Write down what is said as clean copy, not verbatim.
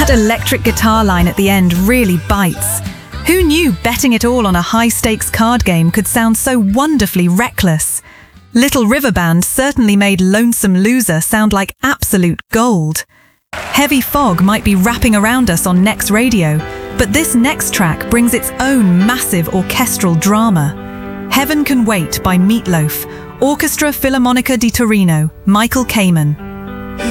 That electric guitar line at the end really bites. Who knew betting it all on a high-stakes card game could sound so wonderfully reckless? Little River Band certainly made Lonesome Loser sound like absolute gold. Heavy fog might be wrapping around us on Next Radio, but this next track brings its own massive orchestral drama. Heaven Can Wait by Meat Loaf, Orchestra Filarmonica di Torino, Michael Kamen.